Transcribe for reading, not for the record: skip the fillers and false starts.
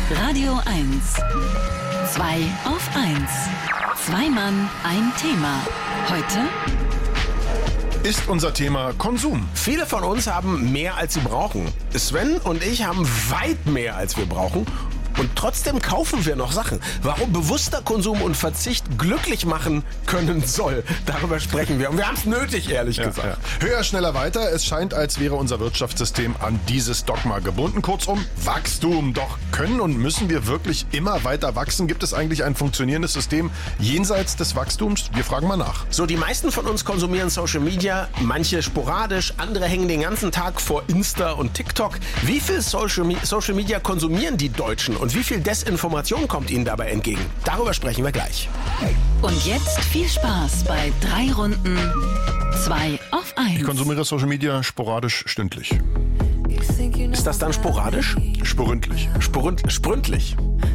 Radio 1. 2 auf 1. Zwei Mann, ein Thema. Heute ist unser Thema Konsum. Viele von uns haben mehr, als sie brauchen. Sven und ich haben weit mehr, als wir brauchen. Und trotzdem kaufen wir noch Sachen. Warum bewusster Konsum und Verzicht glücklich machen können soll, darüber sprechen wir. Und wir haben es nötig, ehrlich gesagt. Ja. Höher, schneller, weiter. Es scheint, als wäre unser Wirtschaftssystem an dieses Dogma gebunden. Kurzum, Wachstum. Doch können und müssen wir wirklich immer weiter wachsen? Gibt es eigentlich ein funktionierendes System jenseits des Wachstums? Wir fragen mal nach. So, die meisten von uns konsumieren Social Media, manche sporadisch, andere hängen den ganzen Tag vor Insta und TikTok. Wie viel Social Media konsumieren die Deutschen? Und wie viel Desinformation kommt ihnen dabei entgegen? Darüber sprechen wir gleich. und jetzt viel Spaß bei 3 Runden 2 auf 1. Ich konsumiere Social Media sporadisch stündlich. Ist das dann sporadisch? Sporündlich. Spründlich.